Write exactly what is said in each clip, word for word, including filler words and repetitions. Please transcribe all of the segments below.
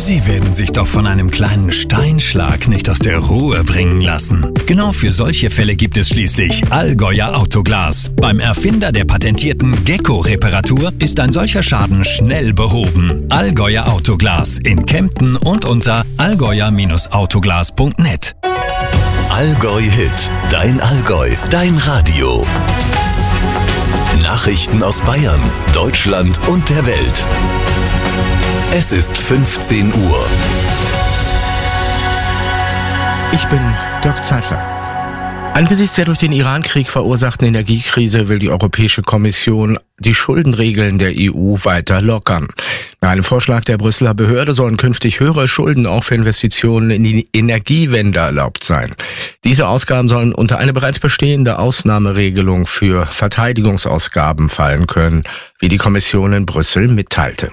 Sie werden sich doch von einem kleinen Steinschlag nicht aus der Ruhe bringen lassen. Genau für solche Fälle gibt es schließlich Allgäuer Autoglas. Beim Erfinder der patentierten Gecko-Reparatur ist ein solcher Schaden schnell behoben. Allgäuer Autoglas in Kempten und unter allgäuer Autoglas punkt net. Allgäu Hit, dein Allgäu, dein Radio. Nachrichten aus Bayern, Deutschland und der Welt. Es ist fünfzehn Uhr. Ich bin Dirk Zeitler. Angesichts der durch den Iran-Krieg verursachten Energiekrise will die Europäische Kommission die Schuldenregeln der E U weiter lockern. Nach einem Vorschlag der Brüsseler Behörde sollen künftig höhere Schulden auch für Investitionen in die Energiewende erlaubt sein. Diese Ausgaben sollen unter eine bereits bestehende Ausnahmeregelung für Verteidigungsausgaben fallen können, wie die Kommission in Brüssel mitteilte.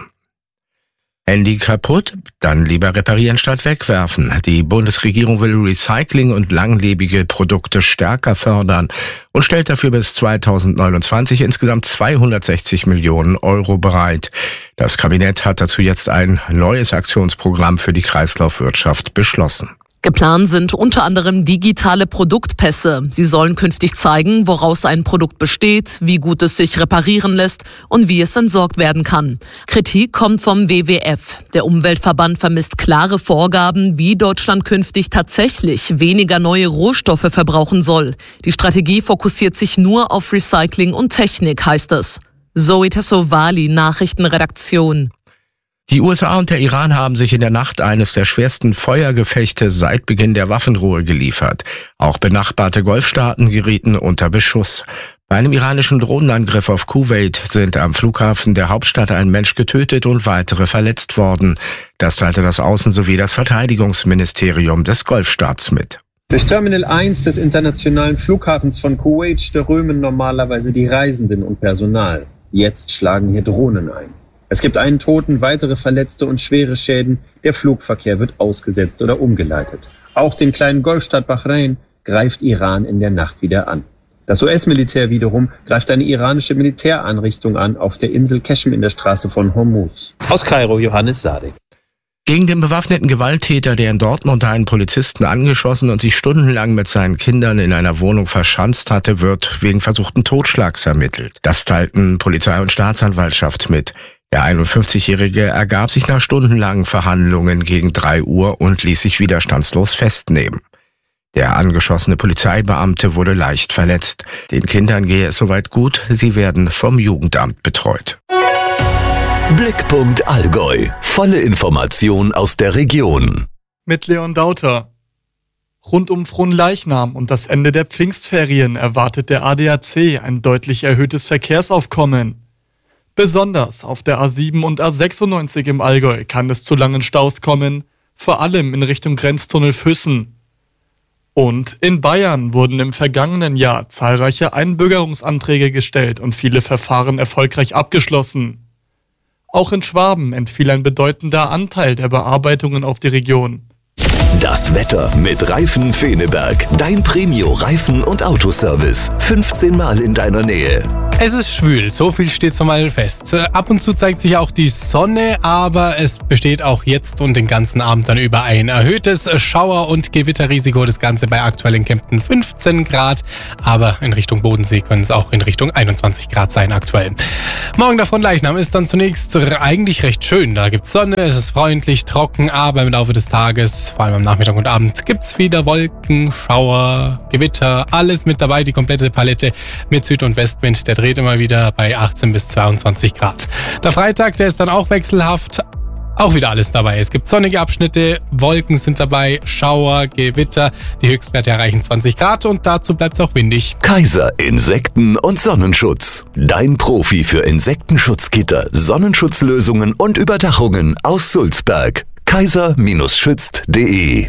Handy kaputt? Dann lieber reparieren statt wegwerfen. Die Bundesregierung will Recycling und langlebige Produkte stärker fördern und stellt dafür bis zweitausendneunundzwanzig insgesamt zweihundertsechzig Millionen Euro bereit. Das Kabinett hat dazu jetzt ein neues Aktionsprogramm für die Kreislaufwirtschaft beschlossen. Geplant sind unter anderem digitale Produktpässe. Sie sollen künftig zeigen, woraus ein Produkt besteht, wie gut es sich reparieren lässt und wie es entsorgt werden kann. Kritik kommt vom W W F. Der Umweltverband vermisst klare Vorgaben, wie Deutschland künftig tatsächlich weniger neue Rohstoffe verbrauchen soll. Die Strategie fokussiert sich nur auf Recycling und Technik, heißt es. Zoe Tassovali, Nachrichtenredaktion. Die U S A und der Iran haben sich in der Nacht eines der schwersten Feuergefechte seit Beginn der Waffenruhe geliefert. Auch benachbarte Golfstaaten gerieten unter Beschuss. Bei einem iranischen Drohnenangriff auf Kuwait sind am Flughafen der Hauptstadt ein Mensch getötet und weitere verletzt worden. Das teilte das Außen- sowie das Verteidigungsministerium des Golfstaats mit. Durch Terminal eins des internationalen Flughafens von Kuwait strömen normalerweise die Reisenden und Personal. Jetzt schlagen hier Drohnen ein. Es gibt einen Toten, weitere Verletzte und schwere Schäden. Der Flugverkehr wird ausgesetzt oder umgeleitet. Auch den kleinen Golfstaat Bahrain greift Iran in der Nacht wieder an. Das U S-Militär wiederum greift eine iranische Militäreinrichtung an auf der Insel Qeshm in der Straße von Hormuz. Aus Kairo, Johannes Sadek. Gegen den bewaffneten Gewalttäter, der in Dortmund einen Polizisten angeschossen und sich stundenlang mit seinen Kindern in einer Wohnung verschanzt hatte, wird wegen versuchten Totschlags ermittelt. Das teilten Polizei und Staatsanwaltschaft mit. Der einundfünfzigjährige ergab sich nach stundenlangen Verhandlungen gegen drei Uhr und ließ sich widerstandslos festnehmen. Der angeschossene Polizeibeamte wurde leicht verletzt. Den Kindern gehe es soweit gut, sie werden vom Jugendamt betreut. Blickpunkt Allgäu. Volle Information aus der Region. Mit Leon Dauter. Rund um Fronleichnam und das Ende der Pfingstferien erwartet der A D A C ein deutlich erhöhtes Verkehrsaufkommen. Besonders auf der A sieben und A sechsundneunzig im Allgäu kann es zu langen Staus kommen, vor allem in Richtung Grenztunnel Füssen. Und in Bayern wurden im vergangenen Jahr zahlreiche Einbürgerungsanträge gestellt und viele Verfahren erfolgreich abgeschlossen. Auch in Schwaben entfiel ein bedeutender Anteil der Bearbeitungen auf die Region. Das Wetter mit Reifen Feneberg. Dein Premio-Reifen- und Autoservice. fünfzehn Mal in deiner Nähe. Es ist schwül, so viel steht schon mal fest. Ab und zu zeigt sich auch die Sonne, aber es besteht auch jetzt und den ganzen Abend dann über ein erhöhtes Schauer- und Gewitterrisiko. Das Ganze bei aktuell in Kempten fünfzehn Grad, aber in Richtung Bodensee können es auch in Richtung einundzwanzig Grad sein aktuell. Morgen der Fronleichnam ist dann zunächst eigentlich recht schön. Da gibt's Sonne, es ist freundlich, trocken, aber im Laufe des Tages, vor allem am Nachmittag und Abend, gibt's wieder Wolken, Schauer, Gewitter, alles mit dabei, die komplette Palette mit Süd- und Westwind. Der dreht immer wieder bei achtzehn bis zweiundzwanzig Grad. Der Freitag, der ist dann auch wechselhaft. Auch wieder alles dabei. Es gibt sonnige Abschnitte, Wolken sind dabei, Schauer, Gewitter. Die Höchstwerte erreichen zwanzig Grad und dazu bleibt es auch windig. Kaiser Insekten- und Sonnenschutz. Dein Profi für Insektenschutzgitter, Sonnenschutzlösungen und Überdachungen aus Sulzberg. kaiser schützt punkt de.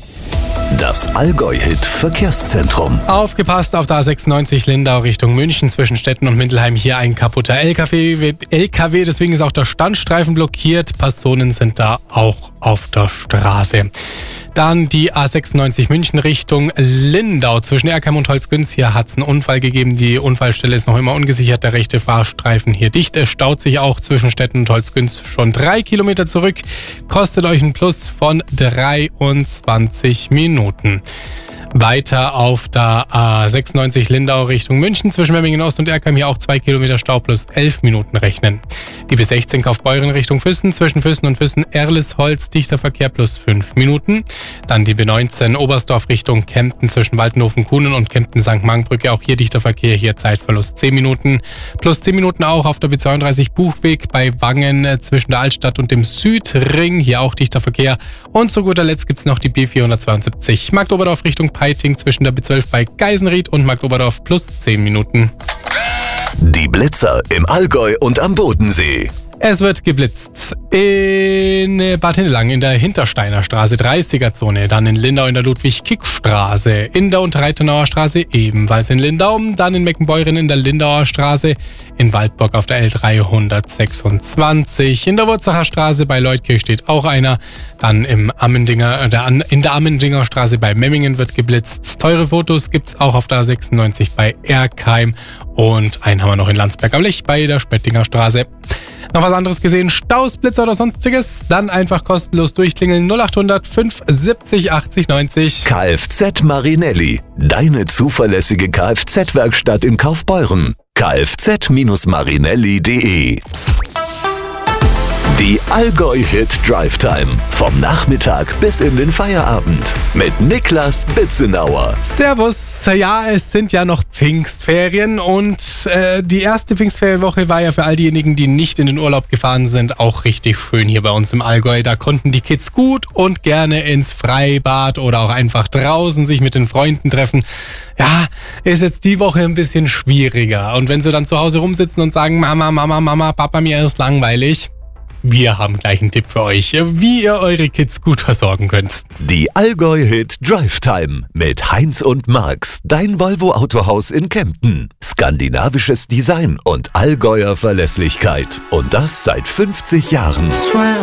Das Allgäu-Hit-Verkehrszentrum. Aufgepasst auf der A sechsundneunzig Lindau Richtung München zwischen Stetten und Mindelheim. Hier ein kaputter L K W, L K W, deswegen ist auch der Standstreifen blockiert. Personen sind da auch auf der Straße. Dann die A sechsundneunzig München Richtung Lindau zwischen Erkheim und Holzgünz. Hier hat es einen Unfall gegeben. Die Unfallstelle ist noch immer ungesichert. Der rechte Fahrstreifen hier dicht. Es staut sich auch zwischen Stetten und Holzgünz schon drei Kilometer zurück. Kostet euch ein Plus von dreiundzwanzig Minuten. Weiter auf der A sechsundneunzig Lindau Richtung München zwischen Memmingen Ost und Erkheim hier auch zwei Kilometer Stau plus elf Minuten rechnen. Die B sechzehn Kaufbeuren Richtung Füssen zwischen Füssen und Füssen-Erlisholz dichter Verkehr plus fünf Minuten. Dann die B neunzehn Oberstdorf Richtung Kempten zwischen Waldenhofen-Kuhnen und Kempten-Sankt Markbrücke, auch hier dichter Verkehr, hier Zeitverlust zehn Minuten. Plus zehn Minuten auch auf der B zweiunddreißig Buchweg bei Wangen zwischen der Altstadt und dem Südring, hier auch dichter Verkehr. Und zu guter Letzt gibt es noch die B vierhundertzweiundsiebzig Marktoberdorf Richtung Peiting zwischen der B zwölf bei Geisenried und Marktoberdorf plus zehn Minuten. Die Blitzer im Allgäu und am Bodensee. Es wird geblitzt in Bad Hindelang in der Hintersteiner Straße, dreißiger Zone, dann in Lindau in der Ludwig-Kick-Straße, in der Unterreitenauer Straße ebenfalls in Lindau, dann in Meckenbeuren in der Lindauer Straße, in Waldburg auf der L dreihundertsechsundzwanzig, in der Wurzacher Straße bei Leutkirch steht auch einer, dann im Ammendinger, in der Ammendinger Straße bei Memmingen wird geblitzt. Teure Fotos gibt's auch auf der A sechsundneunzig bei Erkheim und einen haben wir noch in Landsberg am Lech bei der Spettinger Straße. Noch was anderes gesehen, Staus, Blitzer oder sonstiges? Dann einfach kostenlos durchklingeln null achthundert fünf siebzig achtzig neunzig. Kfz Marinelli, deine zuverlässige Kfz-Werkstatt in Kaufbeuren. kfz Marinelli punkt de. Die Allgäu-Hit Drive Time. Vom Nachmittag bis in den Feierabend. Mit Niklas Bitzenauer. Servus. Ja, es sind ja noch Pfingstferien und äh, die erste Pfingstferienwoche war ja für all diejenigen, die nicht in den Urlaub gefahren sind, auch richtig schön hier bei uns im Allgäu. Da konnten die Kids gut und gerne ins Freibad oder auch einfach draußen sich mit den Freunden treffen. Ja, ist jetzt die Woche ein bisschen schwieriger. Und wenn sie dann zu Hause rumsitzen und sagen, Mama, Mama, Mama, Papa, mir ist langweilig. Wir haben gleich einen Tipp für euch, wie ihr eure Kids gut versorgen könnt. Die Allgäu-Hit Drive Time mit Heinz und Marx, dein Volvo Autohaus in Kempten. Skandinavisches Design und Allgäuer Verlässlichkeit. Und das seit fünfzig Jahren.